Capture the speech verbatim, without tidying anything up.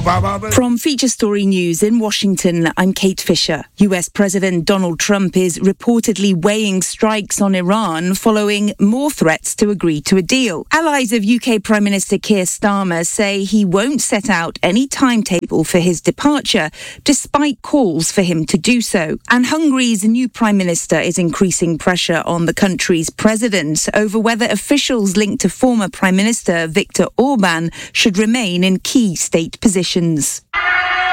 From Feature Story News in Washington, I'm Kate Fisher. U S President Donald Trump is reportedly weighing strikes on Iran following more threats to agree to a deal. Allies of U K Prime Minister Keir Starmer say he won't set out any timetable for his departure, despite calls for him to do so. And Hungary's new Prime Minister is increasing pressure on the country's president over whether officials linked to former Prime Minister Viktor Orban should remain in key state positions.